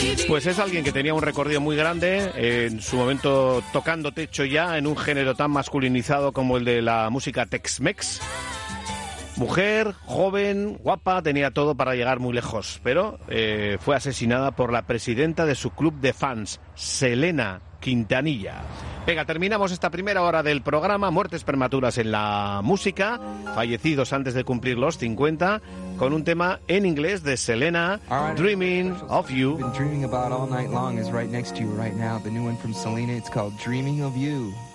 Pues es alguien que tenía un recorrido muy grande, en su momento tocando techo ya en un género tan masculinizado como el de la música Tex-Mex. Mujer, joven, guapa, tenía todo para llegar muy lejos, pero fue asesinada por la presidenta de su club de fans, Selena Quintanilla. Venga, terminamos esta primera hora del programa, muertes prematuras en la música, fallecidos antes de cumplir los 50, con un tema en inglés de Selena, Dreaming of You. Been dreaming about all night long is right next to you right now. The new one from Selena, it's called Dreaming of You.